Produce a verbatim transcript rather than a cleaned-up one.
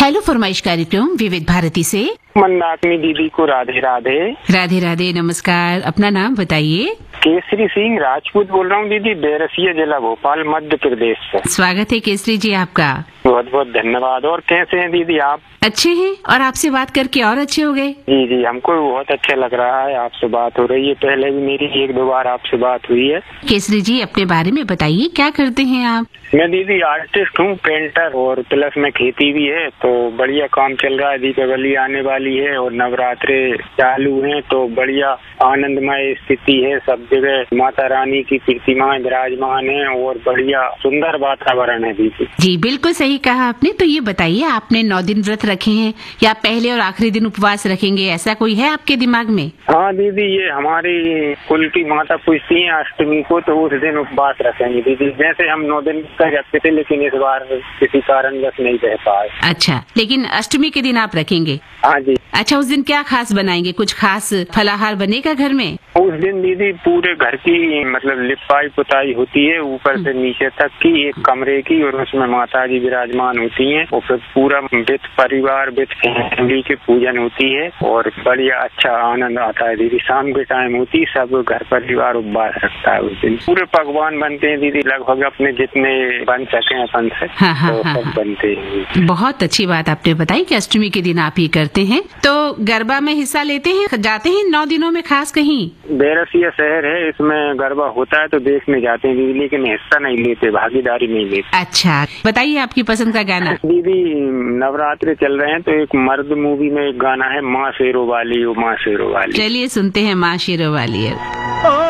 Hello फरमाइश कार्यक्रम विविध भारती से मंदाकिनी दीदी को राधे राधे। राधे राधे, नमस्कार। अपना नाम बताइए। केसरी सिंह राजपूत बोल रहा हूँ दीदी, बैरसिया जिला भोपाल मध्य प्रदेश से। स्वागत है केसरी जी आपका। बहुत बहुत धन्यवाद। और कैसे हैं दीदी आप? अच्छे हैं, और आपसे बात करके और अच्छे हो गए। जी जी, हमको भी बहुत अच्छा लग रहा है, आपसे बात हो रही है। पहले भी मेरी एक दो बार आपसे बात हुई है। केसरी जी अपने बारे में बताइए, क्या करते हैं आप? मैं दीदी आर्टिस्ट हूँ, पेंटर, और प्लस में खेती भी है। तो बढ़िया काम चल रहा है। दीपावली आने वाली है और नवरात्रे चालू हैं, तो बढ़िया आनंदमय स्थिति है। सब जगह माता रानी की प्रतिमाएं विराजमान है और बढ़िया सुंदर वातावरण है दीदी। जी बिल्कुल सही कहा आपने। तो ये बताइए, आपने नौ दिन व्रत रखे हैं या पहले और आखिरी दिन उपवास रखेंगे, ऐसा कोई है आपके दिमाग में? हाँ दीदी, ये हमारी कुल की माता पूछती है अष्टमी को, तो उस दिन उपवास रखेंगे दीदी। जैसे हम नौ दिन का रखते थे, लेकिन इस बार किसी कारणवश नहीं रह पाए। अच्छा, लेकिन अष्टमी के दिन आप रखेंगे? हाँ जी। अच्छा, उस दिन क्या खास बनाएंगे? कुछ खास फलाहार बनेगा घर में? उस दिन दीदी पूरे घर की मतलब लिपाई पुताई होती है, ऊपर से नीचे तक की, एक कमरे की, और उसमें माता जी विराजमान होती हैं। और फिर पूरा विद परिवार विद फैमिली की पूजन होती है और बढ़िया अच्छा आनंद आता है दीदी। शाम के टाइम होती है, सब घर परिवार उपवास रखता है उस दिन। पूरे पकवान बनते हैं दीदी, लगभग अपने जितने बन सके अपन से। हाँ, हाँ, तो हाँ, सब हाँ। बनते हैं। बहुत अच्छी बात आपने बताई कि अष्टमी के दिन आप ही करते हैं। तो गरबा में हिस्सा लेते हैं, जाते हैं नौ दिनों में खास कहीं? बैरसिया शहर है, इसमें गरबा होता है तो देखने जाते हैं दीदी, लेकिन हिस्सा नहीं लेते, भागीदारी नहीं लेते। अच्छा, बताइए आपकी पसंद का गाना। दीदी नवरात्रे चल रहे हैं, तो एक मर्द मूवी में एक गाना है, माँ शेरों वाली ओ माँ शेरों वाली। चलिए सुनते हैं माँ शेरों वाली है। ओ